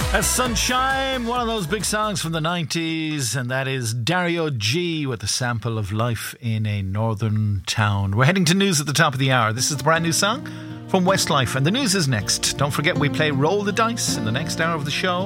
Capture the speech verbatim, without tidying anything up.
That's Sunshine, one of those big songs from the nineties, and that is Dario G with a sample of Life in a Northern Town. We're heading to news at the top of the hour. This is the brand new song from Westlife, and the news is next. Don't forget we play Roll the Dice in the next hour of the show.